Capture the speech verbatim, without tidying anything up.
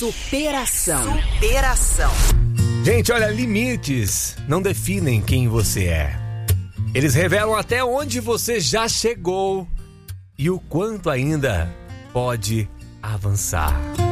Superação. Superação. Gente, olha, limites não definem quem você é. Eles revelam até onde você já chegou e o quanto ainda pode avançar.